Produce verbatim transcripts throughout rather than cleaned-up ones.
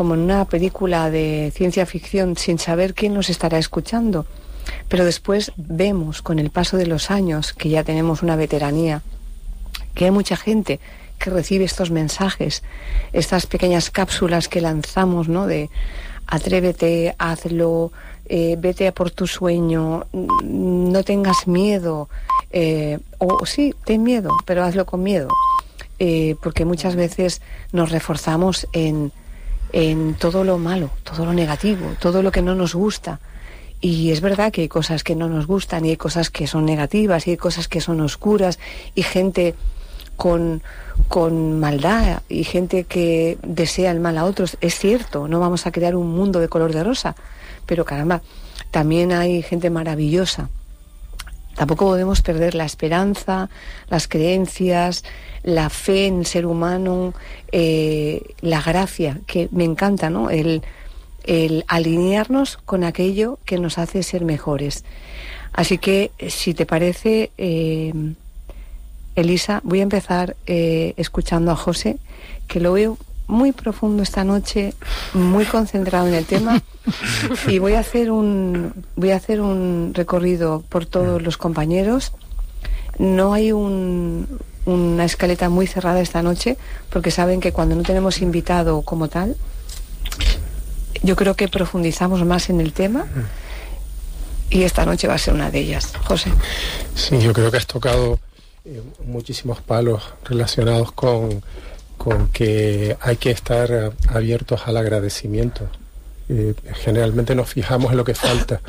como en una película de ciencia ficción sin saber quién nos estará escuchando. Pero después vemos con el paso de los años, que ya tenemos una veteranía, que hay mucha gente que recibe estos mensajes, estas pequeñas cápsulas que lanzamos, ¿no? De atrévete, hazlo, eh, vete a por tu sueño, no tengas miedo, eh, o sí, ten miedo, pero hazlo con miedo, eh, porque muchas veces nos reforzamos en, en todo lo malo, todo lo negativo, todo lo que no nos gusta. Y es verdad que hay cosas que no nos gustan, y hay cosas que son negativas, y hay cosas que son oscuras, y gente con, con maldad, y gente que desea el mal a otros. Es cierto, no vamos a crear un mundo de color de rosa, pero caramba, también hay gente maravillosa. Tampoco podemos perder la esperanza, las creencias, la fe en el ser humano, eh, la gracia, que me encanta, ¿no? El... el alinearnos con aquello que nos hace ser mejores. Así que, si te parece, eh, Elisa, voy a empezar eh, escuchando a José, que lo veo muy profundo esta noche, muy concentrado en el tema, y voy a hacer un voy a hacer un recorrido por todos los compañeros. No hay un, una escaleta muy cerrada esta noche, porque saben que cuando no tenemos invitado como tal, yo creo que profundizamos más en el tema, y esta noche va a ser una de ellas. José. Sí, yo creo que has tocado eh, muchísimos palos relacionados con, con que hay que estar abiertos al agradecimiento. Eh, generalmente nos fijamos en lo que falta,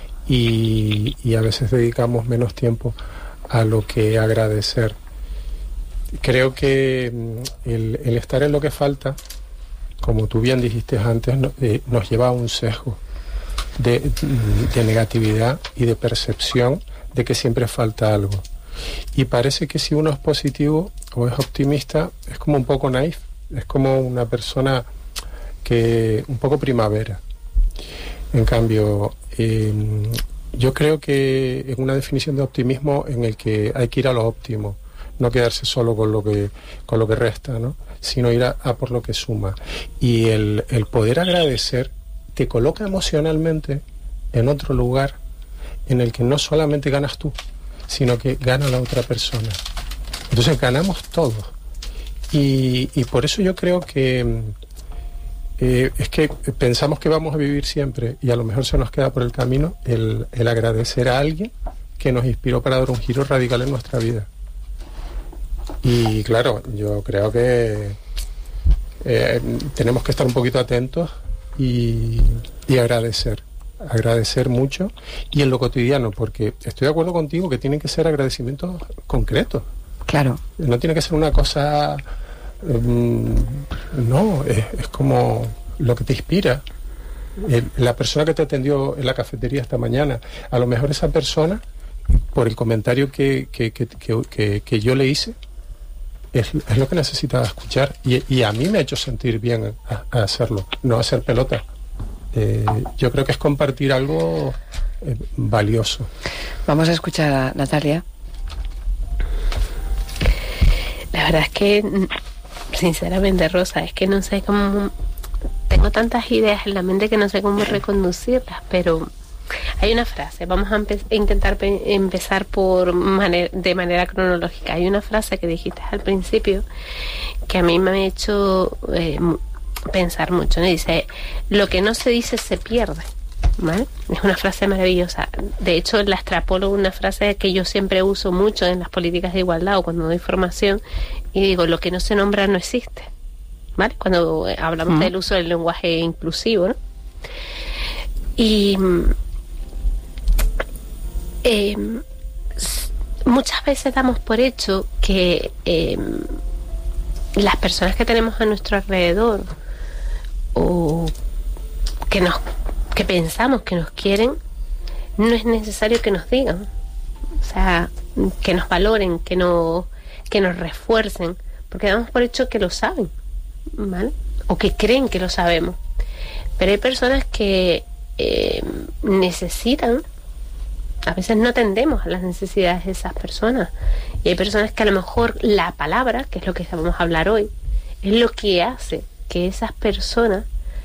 y, y a veces dedicamos menos tiempo a lo que agradecer. Creo que el, el estar en lo que falta, como tú bien dijiste antes, no, eh, nos lleva a un sesgo de, de negatividad y de percepción de que siempre falta algo. Y parece que si uno es positivo o es optimista, es como un poco naif, es como una persona que un poco primavera. En cambio, eh, yo creo que es una definición de optimismo en el que hay que ir a lo óptimo, no quedarse solo con lo que con lo que resta, ¿no? Sino ir a, a por lo que suma. Y el, el poder agradecer te coloca emocionalmente en otro lugar en el que no solamente ganas tú, sino que gana la otra persona. Entonces ganamos todos. Y, y por eso yo creo que eh, es que pensamos que vamos a vivir siempre, y a lo mejor se nos queda por el camino el, el agradecer a alguien que nos inspiró para dar un giro radical en nuestra vida. Y claro, yo creo que eh, tenemos que estar un poquito atentos y, y agradecer, agradecer mucho, y en lo cotidiano, porque estoy de acuerdo contigo que tienen que ser agradecimientos concretos. Claro. No tiene que ser una cosa, um, no, es, es como lo que te inspira. El, la persona que te atendió en la cafetería esta mañana, a lo mejor esa persona, por el comentario que, que, que, que, que, que yo le hice, Es, es lo que necesitaba escuchar, y, y a mí me ha hecho sentir bien a, a hacerlo, no hacer pelota. Eh, yo creo que es compartir algo eh, valioso. Vamos a escuchar a Natalia. La verdad es que, sinceramente, Rosa, es que no sé cómo... Tengo tantas ideas en la mente que no sé cómo reconducirlas, pero... Hay una frase, vamos a empe- intentar pe- empezar por maner- de manera cronológica. Hay una frase que dijiste al principio que a mí me ha hecho eh, pensar mucho, ¿no? Dice, lo que no se dice se pierde, ¿vale? Es una frase maravillosa. De hecho, la extrapolo, una frase que yo siempre uso mucho en las políticas de igualdad o cuando doy formación, y digo, lo que no se nombra no existe, ¿vale? Cuando hablamos mm. del uso del lenguaje inclusivo, ¿no? Y... Eh, muchas veces damos por hecho que eh, las personas que tenemos a nuestro alrededor o que nos que pensamos que nos quieren, no es necesario que nos digan, o sea, que nos valoren, que nos que nos refuercen, porque damos por hecho que lo saben, ¿vale? O que creen que lo sabemos. Pero hay personas que eh, necesitan. A veces no atendemos a las necesidades de esas personas, y hay personas que a lo mejor la palabra, que es lo que vamos a hablar hoy, es lo que hace que esas personas